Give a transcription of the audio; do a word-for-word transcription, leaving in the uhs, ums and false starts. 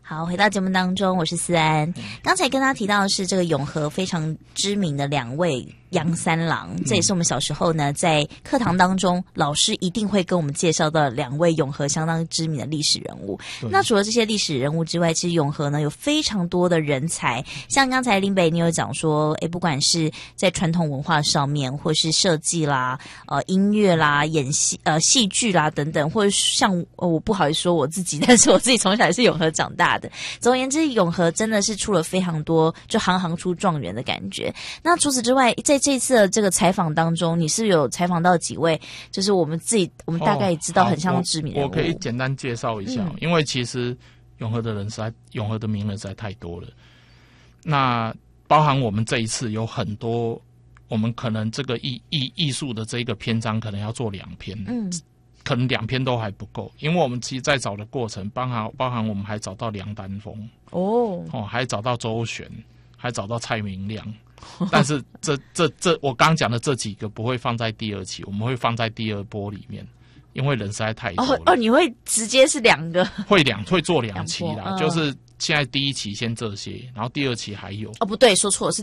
好，回到节目当中，我是思安。刚才跟他提到的是这个永和非常知名的两位杨三郎，这也是我们小时候呢在课堂当中老师一定会跟我们介绍的两位永和相当知名的历史人物。那除了这些历史人物之外，其实永和呢有非常多的人才，像刚才林北你有讲说，诶，不管是在传统文化上面，或是设计啦、呃音乐啦、演戏呃戏剧啦等等，或者像、呃、我不好意思说我自己，但是我自己从小也是永和长大的。总而言之，永和真的是出了非常多就行行出状元的感觉。那除此之外，在这次的这个采访当中，你是有采访到几位就是我们自己我们大概也知道很像知名人物、 哦、我, 我可以简单介绍一下、嗯、因为其实永和的人实在永和的名人实在太多了，那包含我们这一次有很多，我们可能这个艺艺艺术的这一个篇章可能要做两篇，嗯，可能两篇都还不够，因为我们其实在找的过程，包含包含我们还找到梁丹峰哦哦，还找到周璇，还找到蔡明亮，但是这这这我刚讲的这几个不会放在第二期，我们会放在第二波里面，因为人实在太多了。 哦哦，你会直接是两个？ 会两会做两期啦，就是现在第一期先这些，然后第二期还有。 哦，不对，说错了，是